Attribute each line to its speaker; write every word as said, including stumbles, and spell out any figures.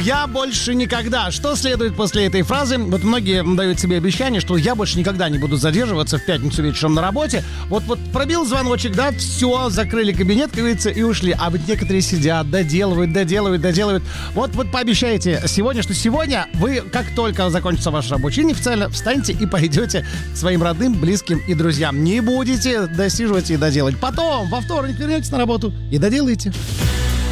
Speaker 1: «Я больше никогда». Что следует после этой фразы? Вот многие дают себе обещание, что я больше никогда не буду задерживаться в пятницу вечером на работе. Вот, вот пробил звоночек, да, все, закрыли кабинет, как говорится, и ушли. А вот некоторые сидят, доделывают, доделывают, доделывают. Вот, вот пообещайте сегодня, что сегодня вы, как только закончится ваше рабочее, неофициально встаньте и пойдете к своим родным, близким и друзьям. Не будете досиживать и доделать. Потом, во вторник вернетесь на работу и доделаете.